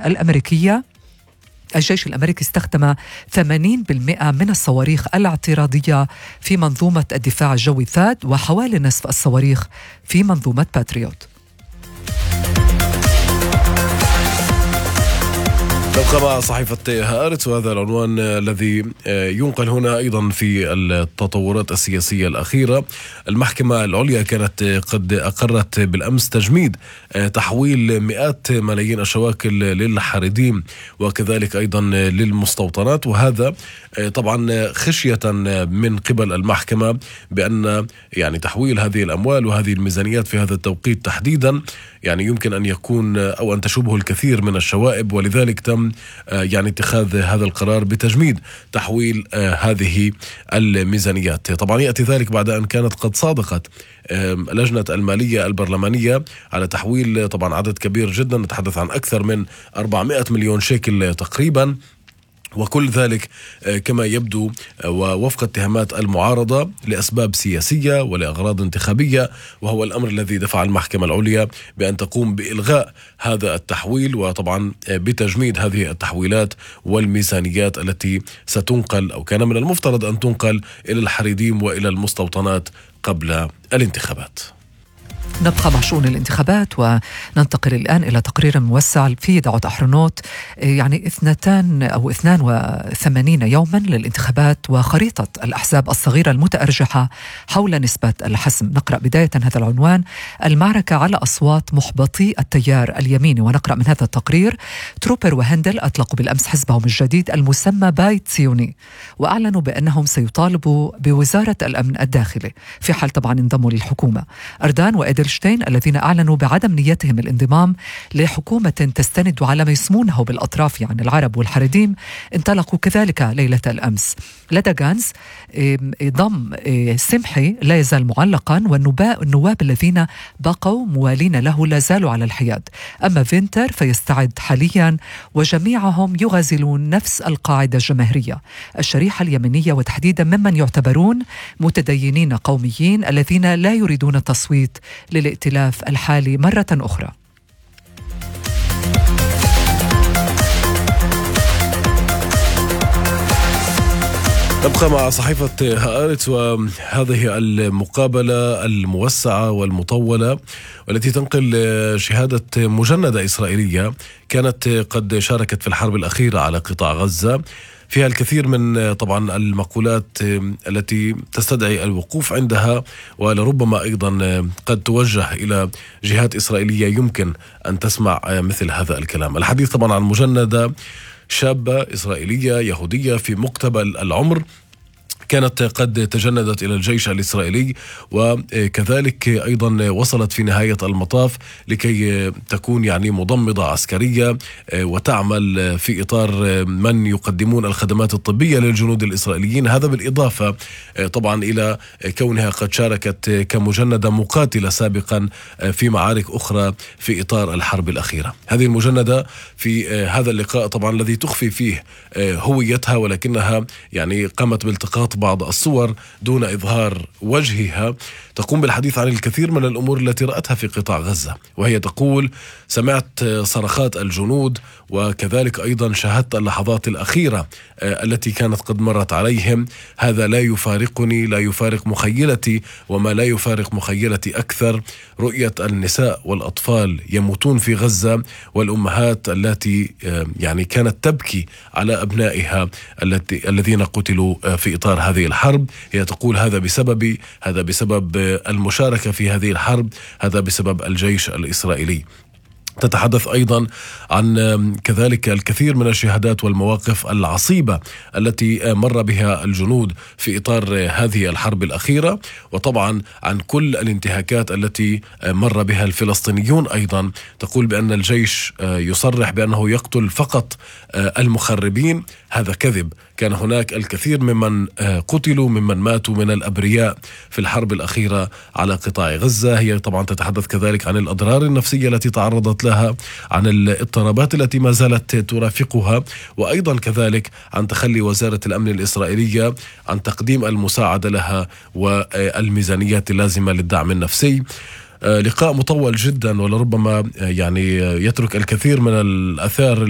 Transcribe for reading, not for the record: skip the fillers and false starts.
الأمريكية الجيش الأمريكي استخدم 80% من الصواريخ الاعتراضية في منظومة الدفاع الجوي ثاد، وحوالي نصف الصواريخ في منظومة باتريوت. نبقى مع صحيفة هآرتس، وهذا العنوان الذي ينقل هنا أيضا في التطورات السياسية الأخيرة. المحكمة العليا كانت قد أقرت بالأمس تجميد تحويل مئات ملايين الشواكل للحريديم وكذلك أيضا للمستوطنات، وهذا طبعا خشية من قبل المحكمة بأن يعني تحويل هذه الأموال وهذه الميزانيات في هذا التوقيت تحديدا يعني يمكن أن يكون أو أن تشوبه الكثير من الشوائب، ولذلك تم يعني اتخاذ هذا القرار بتجميد تحويل هذه الميزانيات. طبعا يأتي ذلك بعد أن كانت قد صادقت لجنة المالية البرلمانية على تحويل طبعا عدد كبير جدا، نتحدث عن أكثر من 400 مليون شيكل تقريبا، وكل ذلك كما يبدو ووفق اتهامات المعارضة لأسباب سياسية ولأغراض انتخابية، وهو الأمر الذي دفع المحكمة العليا بأن تقوم بإلغاء هذا التحويل وطبعا بتجميد هذه التحويلات والميزانيات التي ستنقل أو كان من المفترض أن تنقل إلى الحريديم وإلى المستوطنات قبل الانتخابات. نبقى مع شؤون الانتخابات وننتقل الآن إلى تقرير موسع في دعوة أحرنوت. يعني 82 يوما للانتخابات وخريطة الأحزاب الصغيرة المتأرجحة حول نسبة الحسم. نقرأ بداية هذا العنوان: المعركة على أصوات محبطي التيار اليميني. ونقرأ من هذا التقرير: تروبر وهندل أطلقوا بالأمس حزبهم الجديد المسمى بايت سيوني، وأعلنوا بأنهم سيطالبوا بوزارة الأمن الداخلي في حال طبعا انضموا للحكومة. أردان وإدلشتين الذين أعلنوا بعدم نيتهم الانضمام لحكومة تستند على ما يسمونه بالأطراف يعني العرب والحريديم انطلقوا كذلك ليلة الأمس. لدى غانز ضم سمحي لا يزال معلقا، والنواب الذين بقوا موالين له لا زالوا على الحياد. أما فينتر فيستعد حاليا، وجميعهم يغازلون نفس القاعدة الجماهيرية الشريحة اليمنية، وتحديدا ممن يعتبرون متدينين قوميين الذين لا يريدون التصويت للائتلاف الحالي مرة أخرى. نبقى مع صحيفة هآرتس، وهذه المقابلة الموسعة والمطولة والتي تنقل شهادة مجندة إسرائيلية كانت قد شاركت في الحرب الأخيرة على قطاع غزة. فيها الكثير من طبعا المقولات التي تستدعي الوقوف عندها، ولربما أيضا قد توجه إلى جهات إسرائيلية يمكن أن تسمع مثل هذا الكلام. الحديث طبعا عن مجندة شابة إسرائيلية يهودية في مقتبل العمر، كانت قد تجندت إلى الجيش الإسرائيلي، وكذلك أيضا وصلت في نهاية المطاف لكي تكون يعني مضمضة عسكرية وتعمل في إطار من يقدمون الخدمات الطبية للجنود الإسرائيليين. هذا بالإضافة طبعا إلى كونها قد شاركت كمجندة مقاتلة سابقا في معارك أخرى في إطار الحرب الأخيرة. هذه المجندة في هذا اللقاء طبعا الذي تخفي فيه هويتها، ولكنها يعني قامت بالتقاط بعض الصور دون إظهار وجهها، تقوم بالحديث عن الكثير من الأمور التي رأتها في قطاع غزة. وهي تقول: سمعت صرخات الجنود، وكذلك أيضا شاهدت اللحظات الأخيرة التي كانت قد مرت عليهم. هذا لا يفارقني، لا يفارق مخيلتي، وما لا يفارق مخيلتي أكثر رؤية النساء والأطفال يموتون في غزة، والأمهات التي يعني كانت تبكي على أبنائها الذين قتلوا في إطار هذه الحرب. هي تقول: هذا بسبب المشاركة في هذه الحرب، هذا بسبب الجيش الإسرائيلي. تتحدث أيضا عن كذلك الكثير من الشهادات والمواقف العصيبة التي مر بها الجنود في إطار هذه الحرب الأخيرة، وطبعا عن كل الانتهاكات التي مر بها الفلسطينيون. أيضا تقول بأن الجيش يصرح بأنه يقتل فقط المخربين. هذا كذب، كان هناك الكثير ممن قتلوا، ممن ماتوا من الأبرياء في الحرب الأخيرة على قطاع غزة. هي طبعا تتحدث كذلك عن الأضرار النفسية التي تعرضت لها، عن الاضطرابات التي ما زالت ترافقها، وأيضا كذلك عن تخلي وزارة الأمن الإسرائيلية عن تقديم المساعدة لها والميزانيات اللازمة للدعم النفسي. لقاء مطول جدا، ولربما يعني يترك الكثير من الآثار